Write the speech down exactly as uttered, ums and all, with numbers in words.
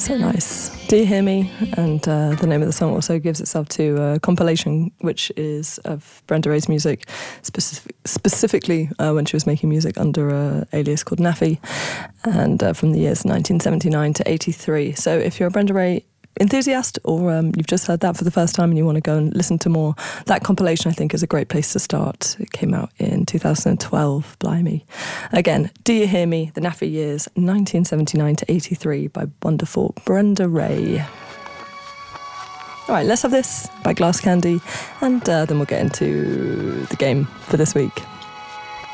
So nice. Do You Hear Me? And uh, the name of the song also gives itself to a compilation which is of Brenda Ray's music, specific, specifically uh, when she was making music under an alias called Naffy, and uh, from the years nineteen seventy-nine to eighty-three. So if you're a Brenda Ray enthusiast, or um, you've just heard that for the first time and you want to go and listen to more, that compilation I think is a great place to start. It came out in two thousand twelve, blimey. Again, Do You Hear Me? The Naffy Years, nineteen seventy-nine to eighty-three, by wonderful Brenda Ray. All right, let's have this by Glass Candy, and uh, then we'll get into the game for this week.